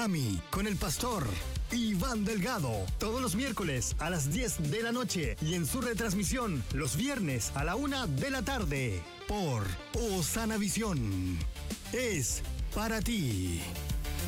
AMI con el pastor Iván Delgado, todos los miércoles a las 10 de la noche y en su retransmisión los viernes a la 1 de la tarde por Osana Visión. Es para ti.